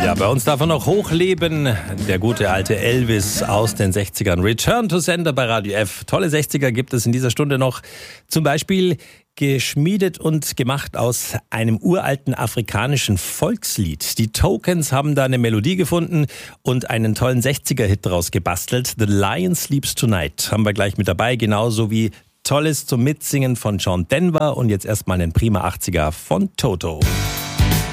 Ja, bei uns darf er noch hochleben. Der gute alte Elvis aus den 60ern. Return to Sender bei Radio F. Tolle 60er gibt es in dieser Stunde noch. Zum Beispiel geschmiedet und gemacht aus einem uralten afrikanischen Volkslied. Die Tokens haben da eine Melodie gefunden und einen tollen 60er-Hit draus gebastelt. The Lion Sleeps Tonight haben wir gleich mit dabei, genauso wie Tolles zum Mitsingen von John Denver und jetzt erstmal einen prima 80er von Toto.